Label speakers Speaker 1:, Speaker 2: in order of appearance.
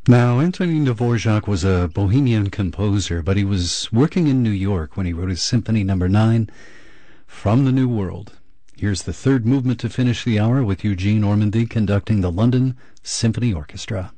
Speaker 1: Now, Antonin Dvorak was a Bohemian composer, but he was working in New York when he wrote his Symphony No. 9, From the New World. Here's the third movement to finish the hour with Eugene Ormandy conducting the London Symphony Orchestra.